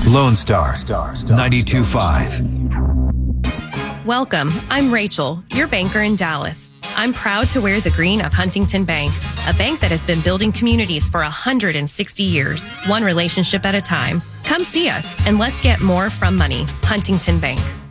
Lone Star 92.5. Welcome. I'm Rachel, your banker in Dallas. I'm proud to wear the green of Huntington Bank, a bank that has been building communities for 160 years, one relationship at a time. Come see us and let's get more from money. Huntington Bank.